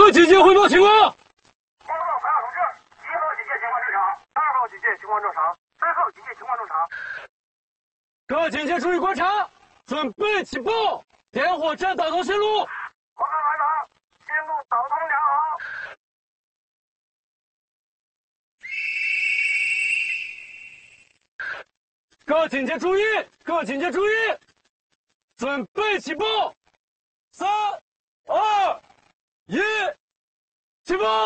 各警戒汇报情况。 报告排长同志，1号警戒情况正常，2号警戒情况正常，3号警戒情况正常。 各警戒注意观察，准备起步，点火站导通线路。 报告排长，线路导通良好。 各警戒注意，各警戒注意，准备起步，3、2、1，起步。